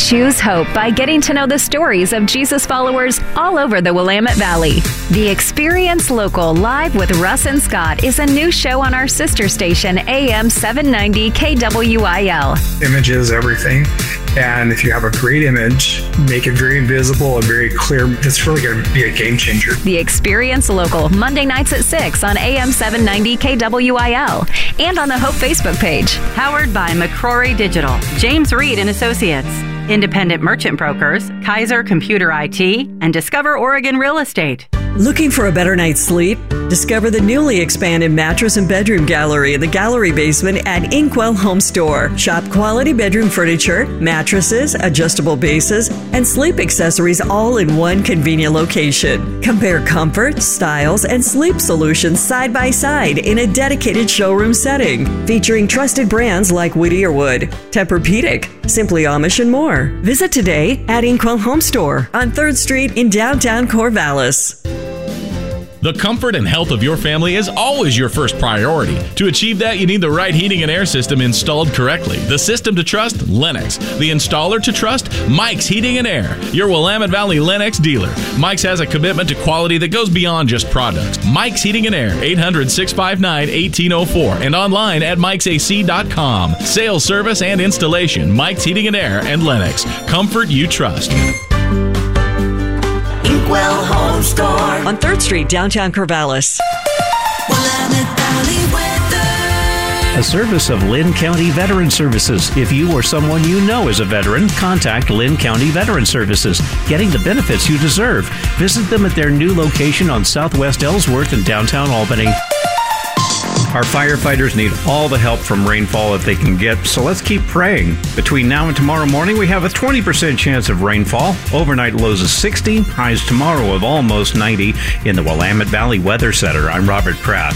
Choose hope by getting to know the stories of Jesus followers all over the Willamette Valley. The Experience Local Live with Russ and Scott is a new show on our sister station, AM 790 KWIL. Image is everything. And if you have a great image, make it very visible and very clear. It's really going to be a game changer. The Experience Local, Monday nights at 6 on AM 790 KWIL and on the Hope Facebook page. Powered by McCrory Digital, James Reed and Associates, Independent Merchant Brokers, Kaiser Computer IT, and Discover Oregon Real Estate. Looking for a better night's sleep? Discover the newly expanded mattress and bedroom gallery in the gallery basement at Inkwell Home Store. Shop quality bedroom furniture, mattresses, adjustable bases, and sleep accessories all in one convenient location. Compare comfort, styles, and sleep solutions side by side in a dedicated showroom setting. Featuring trusted brands like Whittier Wood, Tempur-Pedic, Simply Amish, and more. Visit today at Inkwell Home Store on 3rd Street in downtown Corvallis. The comfort and health of your family is always your first priority. To achieve that, you need the right heating and air system installed correctly. The system to trust? Lennox. The installer to trust? Mike's Heating and Air, your Willamette Valley Lennox dealer. Mike's has a commitment to quality that goes beyond just products. Mike's Heating and Air, 800-659-1804, and online at mikesac.com. Sales, service, and installation. Mike's Heating and Air and Lennox. Comfort you trust. Inkwell Home Store On 3rd Street, downtown Corvallis. Willamette Valley weather. A service of Lynn County Veteran Services. If you or someone you know is a veteran, contact Lynn County Veteran Services, getting the benefits you deserve. Visit them at their new location on Southwest Ellsworth in downtown Albany. Our firefighters need all the help from rainfall that they can get, so let's keep praying. Between now and tomorrow morning, we have a 20% chance of rainfall. Overnight lows of 60, highs tomorrow of almost 90. In the Willamette Valley Weather Center, I'm Robert Pratt.